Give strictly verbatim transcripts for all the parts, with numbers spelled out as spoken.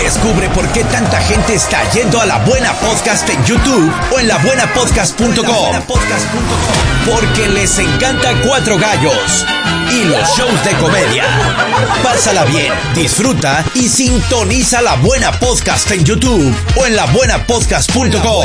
Descubre por qué tanta gente está yendo a La Buena Podcast en YouTube o en la buena podcast punto com. Porque les encanta Cuatro Gallos y los shows de comedia. Pásala bien, disfruta y sintoniza La Buena Podcast en YouTube o en la buena podcast punto com.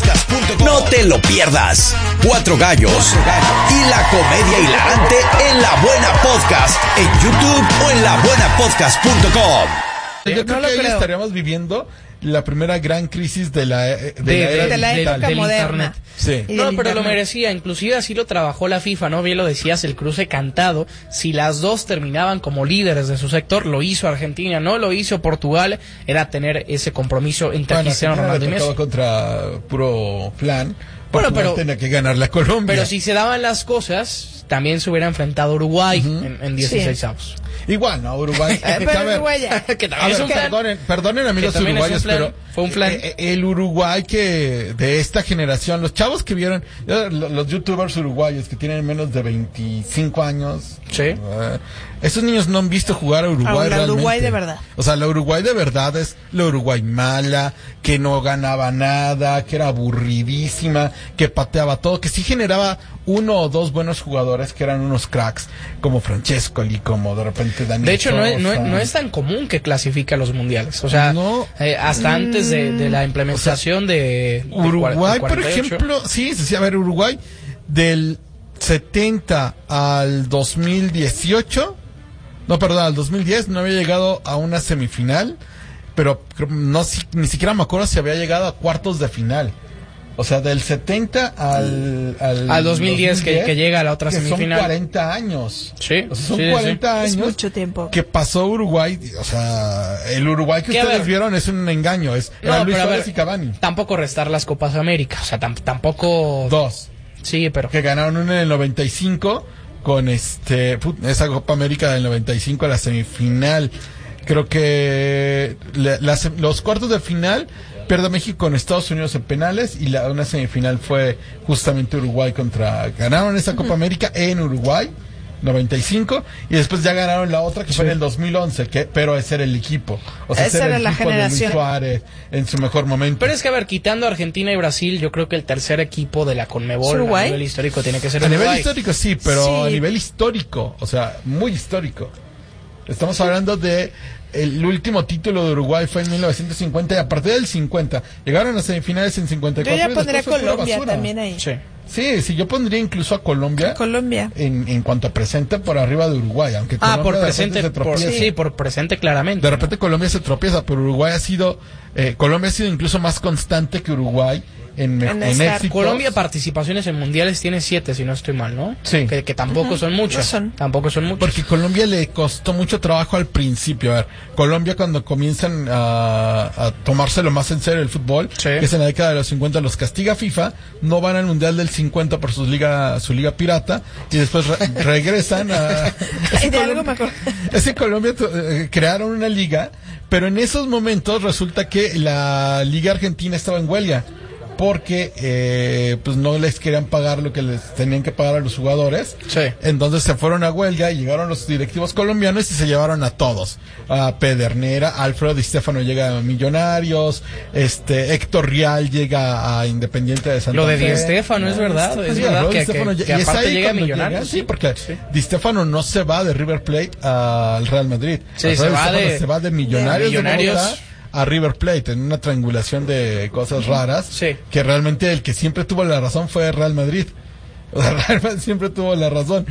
No te lo pierdas. Cuatro Gallos y la comedia hilarante en La Buena Podcast en YouTube o en la buena podcast punto com. Yo no creo lo que hoy creo. estaríamos viviendo la primera gran crisis de la, de De, la era de la digital. época del moderna. internet. Sí. Y No, del pero lo internet. merecía, inclusive así lo trabajó la FIFA, ¿no? Bien lo decías, el cruce cantado, si las dos terminaban como líderes de su sector, lo hizo Argentina, no lo hizo Portugal, era tener ese compromiso entre Bueno, Cristiano Argentina Ronaldo y le Messi. tocaba contra puro plan. Bueno, Portugal pero- tenía que ganarle a Colombia. Pero si se daban las cosas, también se hubiera enfrentado a Uruguay Ujú. en, en dieciséis avos. Igual, ¿no? Uruguay. Eh, a pero ver, Uruguay ya. Que a también ver, es un plan. perdonen, perdonen a mí Que los también es un uruguayos, plan. pero Fue un plan. eh, eh, el Uruguay que de esta generación, los chavos que vieron, eh, lo- los youtubers uruguayos que tienen menos de veinticinco años, Sí. eh, esos niños no han visto jugar a Uruguay A la realmente. Uruguay de verdad. O sea, la Uruguay de verdad es la Uruguay mala, que no ganaba nada, que era aburridísima, que pateaba todo, que sí generaba uno o dos buenos jugadores que eran unos cracks, como Francescoli, como de repente Daniel De hecho, no es, no, es- Sosa. no es tan común que clasifique a los mundiales. O sea, No. eh, hasta antes de, de la implementación de, de Uruguay, cua- de por cuarenta y ocho. ejemplo, sí, sí, sí, a ver, Uruguay del setenta al dos mil dieciocho, no, perdón, al dos mil diez no había llegado a una semifinal, pero creo- no si- ni siquiera me acuerdo si había llegado a cuartos de final. O sea, del setenta al al, Al dos mil diez, que- que llega a la otra que semifinal. Son cuarenta años. Sí, O sea, son sí, sí, cuarenta Es años mucho tiempo. que pasó Uruguay, o sea, el Uruguay que Que, a ustedes ver. vieron es un engaño, es No, era Luis pero a Suárez ver, y Cavani. tampoco restar las Copas América. O sea, tam- tampoco. Dos. Sí, pero. Que ganaron una en el noventa y cinco con este put, esa Copa América del noventa y cinco, la semifinal. Creo que la- la sem- los cuartos de final pierde México con Estados Unidos en penales y la una semifinal fue justamente Uruguay contra, ganaron esa Copa América en Uruguay noventa y cinco y después ya ganaron la otra que fue en el dos mil once, que pero ese era el equipo, o sea, Esa ese era el la equipo de Luis generación. Suárez en su mejor momento. Pero es que, a ver, quitando a Argentina y Brasil, yo creo que el tercer equipo de la Conmebol ¿Uruguay? a nivel histórico tiene que ser A nivel Uruguay. histórico sí, pero Sí. a nivel histórico, o sea, muy histórico. Estamos hablando de el último título de Uruguay fue en mil novecientos cincuenta y a partir del cincuenta llegaron a semifinales en cincuenta y Yo cuatro. ya y pondría después fue pura Colombia basura. también ahí. Sí. Sí, sí, yo pondría incluso a Colombia Colombia. en, en cuanto a presente por arriba de Uruguay, aunque Ah, Colombia por de repente presente. se Por, tropieza. sí, por presente claramente. De repente Colombia se tropieza, pero Uruguay ha sido, eh, Colombia ha sido incluso más constante que Uruguay en, En en estar- éxitos. Colombia participaciones en mundiales tiene siete, si no estoy mal, ¿no? Sí. Que, que tampoco son muchas. no son. Tampoco son muchas. Porque Colombia le costó mucho trabajo al principio. A ver, Colombia cuando comienzan a, a tomárselo más en serio el fútbol, Sí. que es en la década de los cincuenta, los castiga FIFA, no van al Mundial del cincuenta por su liga, su liga pirata, y después re- regresan a... Ay, de algo me acuerdo. Es que Colombia eh, crearon una liga, pero en esos momentos resulta que la liga argentina estaba en huelga. Porque eh, pues no les querían pagar lo que les tenían que pagar a los jugadores. Sí. Entonces se fueron a huelga y llegaron los directivos colombianos y se llevaron a todos. A Pedernera, Alfredo Di Stéfano llega a Millonarios, este Héctor Rial llega a Independiente de Santa Lo de Fe. Di Stéfano, es verdad. Es Sí, verdad Alfredo que, Di Stéfano que- lle- que y es aparte ahí llega a cuando Millonarios. llega, sí, porque Di Stéfano no se va de River Plate al Real Madrid. Sí, Alfredo se Di va Stéfano de- se va de Millonarios, de Millonarios. de Bogotá a River Plate en una triangulación de cosas raras, Sí. que realmente el que siempre tuvo la razón fue Real Madrid. O sea, Real Madrid siempre tuvo la razón.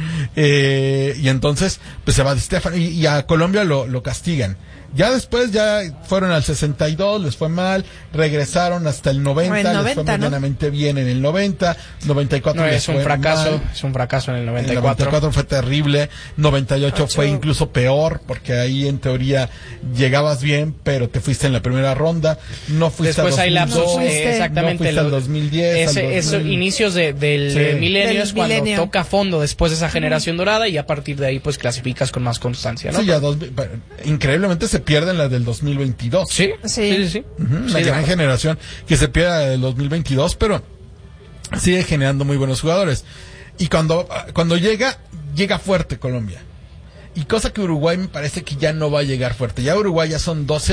Eh, y entonces, pues se va Di Stéfano y, y a Colombia lo, lo castigan. Ya después ya fueron al sesenta y dos, les fue mal, regresaron hasta el noventa, El les noventa, fue ¿no? medianamente bien en el noventa, noventa y cuatro No, les es un fue fracaso. mal. Es un fracaso en el En noventa el y cuatro. noventa y cuatro fue terrible, noventa y ocho Ocho. fue incluso peor, porque ahí en teoría llegabas bien, pero te fuiste en la primera ronda, no fuiste Después a hay dos mil dos, lapsos, fuiste. eh, exactamente. no fuiste lo- al dos mil diez, ese- al dos Esos mil. inicios de- del Sí. eh, milenio Del es cuando milenio. toca a fondo después de esa generación dorada y a partir de ahí pues clasificas con más constancia, ¿no? Sí, ya dos mil, pero increíblemente se pierden las del dos mil veintidós. Sí, Sí. sí, sí. sí. Ujú, una Sí, gran de- generación que se pierde del dos mil veintidós, pero sigue generando muy buenos jugadores. Y cuando, cuando llega, llega fuerte Colombia. Y cosa que Uruguay me parece que ya no va a llegar fuerte. Ya Uruguay ya son doce